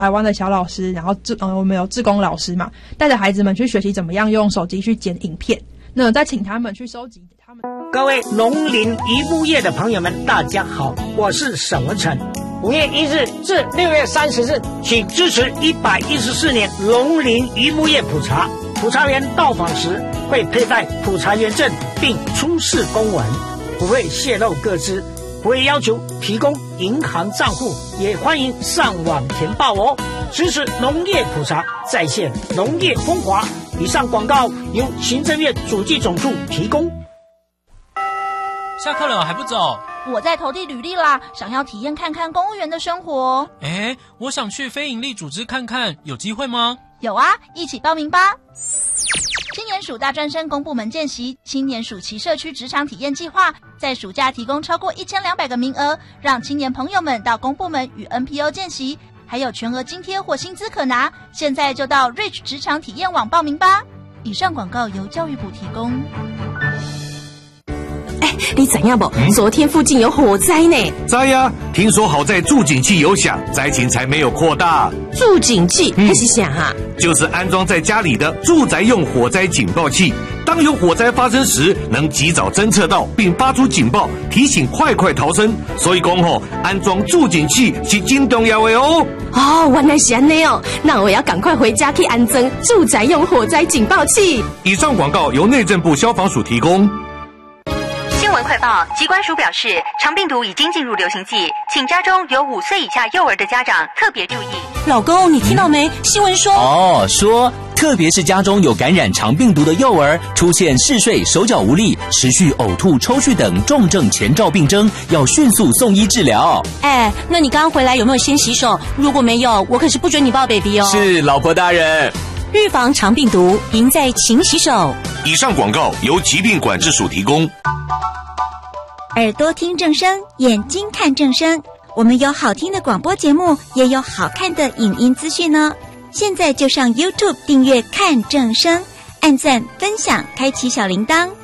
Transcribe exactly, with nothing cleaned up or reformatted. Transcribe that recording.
台湾的小老师，然后志呃我们有志工老师嘛，带着孩子们去学习怎么样用手机去剪影片，那再请他们去收集他们。 各位农林渔牧业的朋友们，大家好，我是沈文成。五月一日至六月三十日，请支持一百一十四年农林渔牧业普查。普查员到访时会佩戴普查员证，并出示公文，不会泄露个资，不会要求提供银行账户，也欢迎上网填报哦。支持农业普查，再现农业风华。以上广告由行政院主计总处提供。 下课了还不走？ 我在投递履历啦，想要体验看看公务员的生活。 诶，我想去非营利组织看看，有机会吗？ 有啊，一起报名吧。青年署大专生公部门见习青年暑期社区职场体验计划，在暑假提供超过一千两百个名额，让青年朋友们到公部门与 N P O 见习，还有全额津贴或薪资可拿。现在就到 Reach 职场体验网报名吧。以上广告由教育部提供。 哎，你知影不？嗯、昨天附近有火灾呢。 知呀，听说好在助警器有响，灾情才没有扩大。 助警器那、嗯、是啥啊？ 就是安装在家里的住宅用火灾警报器，当有火灾发生时，能及早侦测到并发出警报，提醒快快逃生。所以讲吼，安装助警器是真重要的哦。 哦，原来是安内哦，那我要赶快回家去安装住宅用火灾警报器。 以上广告由内政部消防署提供。 新闻快报，疾管署表示，肠病毒已经进入流行季，请家中有五岁以下幼儿的家长特别注意。 老公，你听到没？新闻说哦，说特别是家中有感染肠病毒的幼儿，出现嗜睡、手脚无力、持续呕吐、抽搐等重症前兆病征，要迅速送医治疗。 哎，那你刚刚回来有没有先洗手？如果没有，我可是不准你抱 baby 哦。 是，老婆大人。 预防肠病毒，赢在勤洗手。 以上广告由疾病管制署提供。 耳朵听正声，眼睛看正声。我们有好听的广播节目，也有好看的影音资讯呢。现在就上 YouTube 订阅看正声，按赞分享，开启小铃铛。